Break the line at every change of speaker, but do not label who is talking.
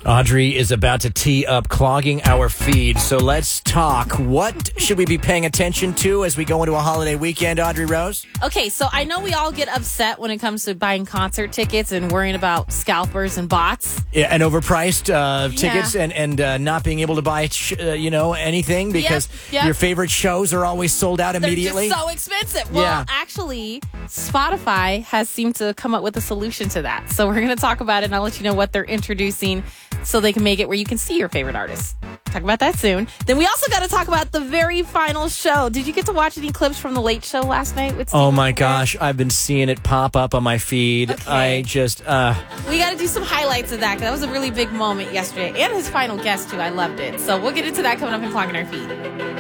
Audrey is about to tee up clogging our feed, so let's talk. What should we be paying attention to as we go into a holiday weekend, Audrey Rose?
Okay, so I know we all get upset when it comes to buying concert tickets and worrying about scalpers and bots.
Yeah, and overpriced tickets and not being able to buy, anything because
Yep.
your favorite shows are always sold out immediately.
They're just so expensive. Well, actually, Spotify has seemed to come up with a solution to that. So we're going to talk about it, and I'll let you know what they're introducing so they can make it where you can see your favorite artists. Talk about that soon. Then we also got to talk about the very final show. Did you get to watch any clips from the Late Show last night? With
Oh my gosh, I've been seeing it pop up on my feed.
Okay.
I just,
We got to do some highlights of that, because that was a really big moment yesterday. And his final guest, too. I loved it. So we'll get into that coming up in Clogging Our Feed.